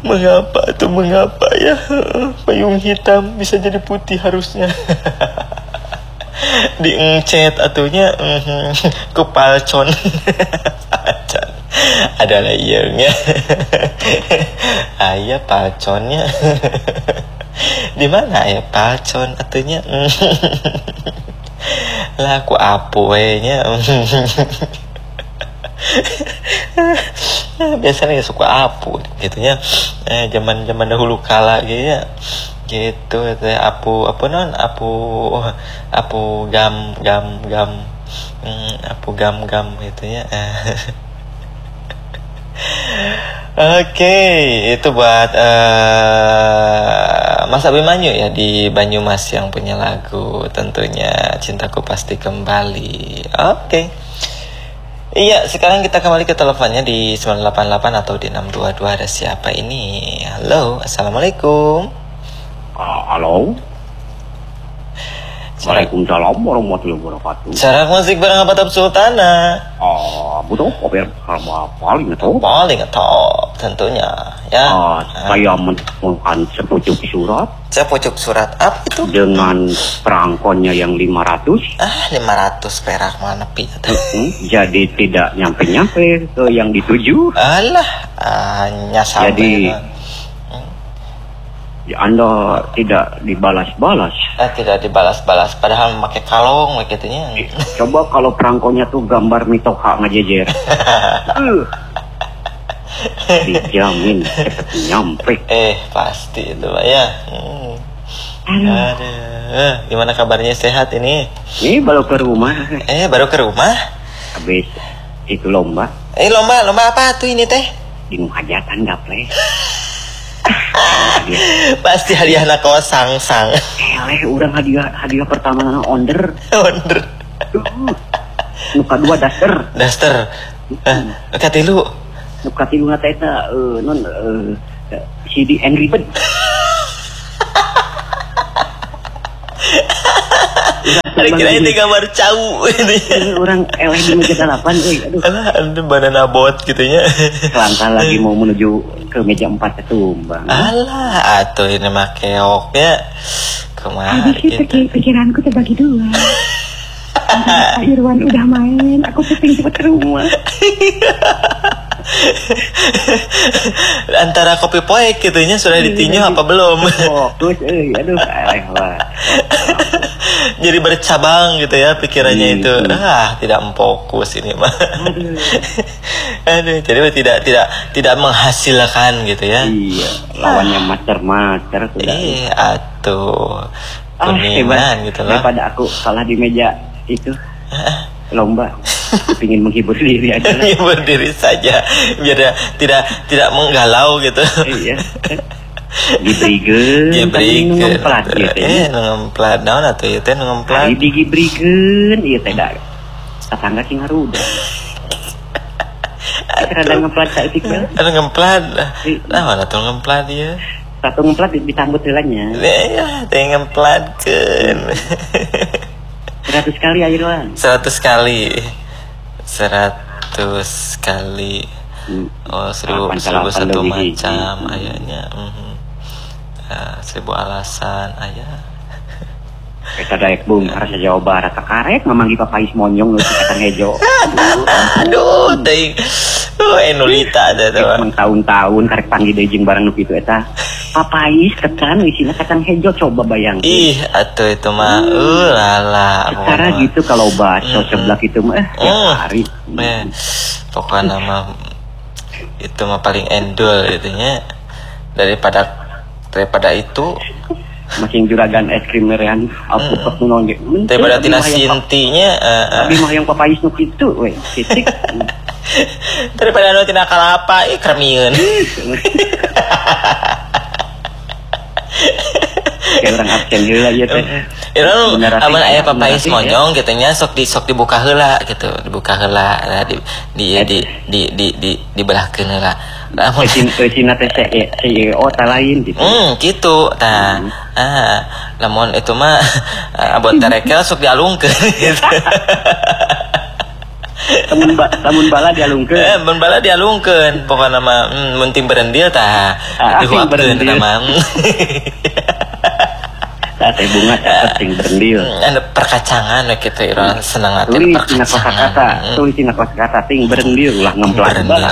Mengapa ya? Payung hitam bisa jadi putih harusnya. Diencet atunya ke palcon. Ada layernya. Aya palconnya. Di mana ya palcon atunya? Lah aku apoenya. Biasanya suka apu gitunya. Zaman dahulu kala gitu ya. Gitu teh apu gam gitu ya. Oke, itu buat Mas Abimanyu ya di Banyumas yang punya lagu tentunya Cintaku Pasti Kembali. Oke. Iya, sekarang kita kembali ke teleponnya di 988 atau di 622. Ada siapa ini? Halo, Assalamualaikum. Halo. Waalaikumsalam warahmatullahi wabarakatuh. Cara musik bareng Abatap Sultana. Betul, paling top tentunya ya. Saya menemukan sepucuk surat. Sepucuk surat apa itu? Dengan perangkonnya yang 500. 500 perak mana pi? Jadi tidak nyampe ke yang dituju. Alah, nyasar. Jadi Anda tidak dibalas-balas. Tidak dibalas-balas, padahal memakai kalong begitunya. Coba kalau perangkonya tuh gambar mitoha ngejejer. Dijamin cepat nyampe. Pasti itu Pak ya. Aduh, gimana kabarnya, sehat ini? Ini baru ke rumah. Baru ke rumah? Habis itu lomba. Lomba apa tuh ini teh? Di hajatan gaple. Pasti hadiah anak kau sang-sang. Urang hadiah pertama onder. Nuka 2 daster. Nuka 3. Nuka 3 nata eta CD Angry Bird. Kira-kira ini gambar cau ini. Orang di meja 8 aduh. Ada banana boat gitunya. Langkah lagi mau menuju ke meja 4 ketumbang. Alah, atuh ini mah keoknya. Kumaha gitu. Pikiranku terbagi 2. Pak Irwan udah main, aku penting cepet ke rumah. Antara kopi poek gitunya sudah ditinju apa belum? Fokus, aduh, jadi bercabang gitu ya pikirannya itu. Tidak memfokus ini mah. Aduh, jadi tidak menghasilkan gitu ya. Iya, lawannya master sudah. Iya, atuh. Kuningan gitu loh. Daripada aku kalah di meja itu lomba, ingin menghibur diri aja. Menghibur diri saja, biar tidak menggalau gitu. Iya. Gibrikeun ngemplat gitu. Ngemplat naon atuh ieu teh ngemplat. Ari digibrikeun ieu teh da. Tetangga sing haruda. Ada ngemplat saeutik mah. Ada ngemplat. Naon atuh ngemplat ieu? Satu ngemplat ditambut heulanya. Ya, teh ngemplatkeun. 100 kali Irwan. 100 kali. 1001 macam ayahnya. 1000 alasan ayah. Kita daek bung harus Jawa Barat karek memanggi papais monyong nu kacang hejo. Aduh, teuing. Enulita ada tuh. Tahun-tahun karek panggil deui jeung barang nu kitu eta. Papais ketan isinya kacang hejo, coba bayangin. Ih, atuh itu mah lala. Cara gitu kalau bakso sebelah itu mah hari. Pokoknya mah itu mah paling endul itunya daripada itu masing juragan es krim merian aku kepunong ge. Daripada tina sintinya abi mah yang papais nu kitu we, titik. Daripada nu tina kalapa kremieun. Kayak orang absen heula ieu teh. Irang amun aya papais monyong gitu nya sok dibuka heula gitu, dibuka heula dibelahkeun heula. Lamun Cina teh CEO ta lain gitu. Gitu tah. Lamun itu mah abot terekel sok dialungkeun gitu. Lamun bala dialungkeun. mun bala dialungkeun pokona mah mun tim berendil tah dihuapkeun nama. Teh bunga ting berendil. Ada perkacangan kitu urang senang ati perkacangan. Tulis tina kosakata ting berendil ulah ngemplak bala.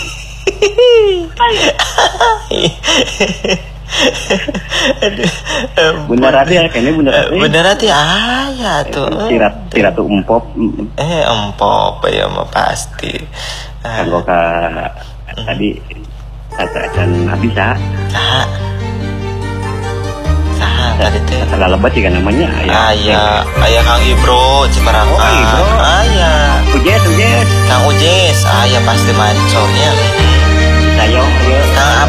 Bener hati ya kayaknya bener hati aya tuh tirat tuh empop empop ya mah pasti kanggo ka tadi acan abisa tadi teh lebat juga namanya aya Kang Ibro Ciparangan aya Ujes Kang Ujes aya pasti manconya Sayong Kang